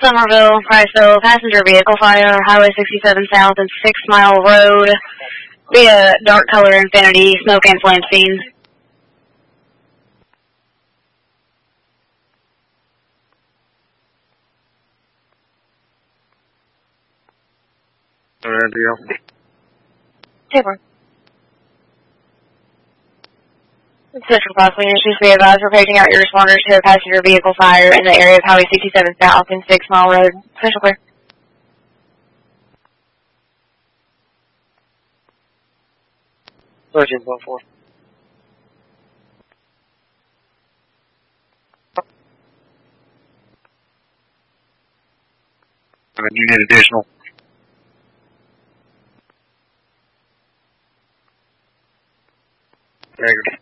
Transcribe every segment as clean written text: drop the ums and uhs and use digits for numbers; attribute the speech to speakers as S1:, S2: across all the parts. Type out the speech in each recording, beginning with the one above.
S1: Somerville, Priceville, passenger vehicle fire, Highway 67 South and 6 Mile Road, via dark color Infinity, smoke and flame scene.
S2: Deal.
S1: Taper. Central Crossing issues, be advised we're paging out your responders to a passenger vehicle fire in the area of Highway 67 South and 6 Mile Road. Special clear.
S2: Legend 1-4. And then you need additional. Negative.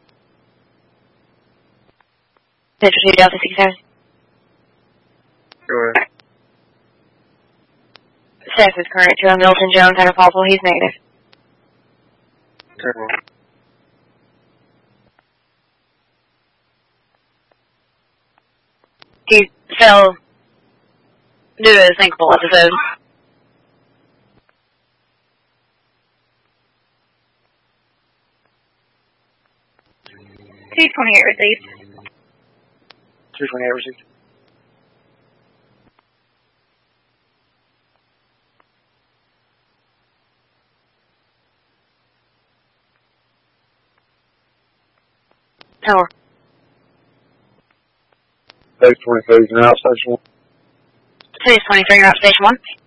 S1: Central 2 Delta 67.
S2: Go ahead.
S1: Status is current to Milton Jones at a possible. He's negative.
S2: Terrible.
S1: He fell due to a sinkhole episode.
S3: C-28 received.
S2: 228 received.
S1: Tower.
S2: Base 23 is now Station 1.
S1: Stage 23, you're up Station 1.